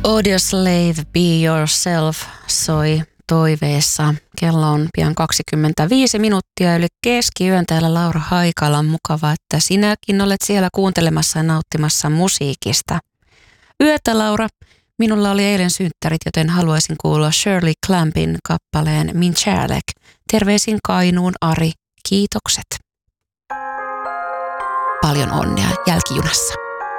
Audio Slave, Be Yourself soi toiveessa. Kello on pian 25 minuuttia yli keskiyön. Täällä Laura Haikala. Mukava, että sinäkin olet siellä kuuntelemassa ja nauttimassa musiikista. Yötä, Laura. Minulla oli eilen synttärit, joten haluaisin kuulla Shirley Clampin kappaleen Min kärlek. Terveisin Kainuun Ari. Kiitokset. Paljon onnea jälkijunassa.